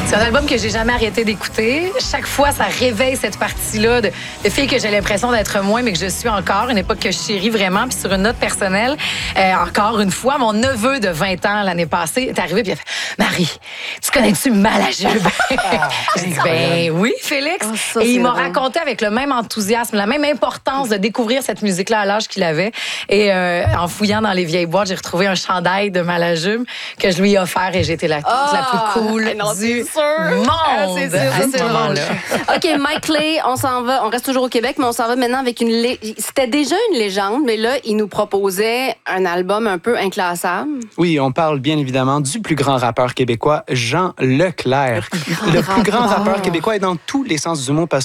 C'est un album que j'ai jamais arrêté d'écouter. Chaque fois, ça réveille cette partie-là de filles que j'ai l'impression d'être moins, mais que je suis encore. Une époque que je chéris vraiment. Puis sur une note personnelle, encore une fois, mon neveu de 20 ans l'année passée est arrivé puis il a fait « Marie, tu connais-tu Malajube? » J'ai dit « Ben oui, Félix. » Et il m'a raconté avec le même enthousiasme, la même importance de découvrir cette musique-là à l'âge qu'il avait. Et en fouillant dans les vieilles boîtes, j'ai retrouvé un chandail de Malajube que je lui ai offert et j'étais la plus cool du monde. C'est sûr, c'est drôle. OK, Mike Lay, on s'en va. On reste toujours au Québec, mais on s'en va maintenant avec C'était déjà une légende, mais là, il nous proposait un album un peu inclassable. Oui, on parle bien évidemment du plus grand rappeur québécois, Jean Leclerc. Le plus grand rappeur québécois est dans tous les sens du mot parce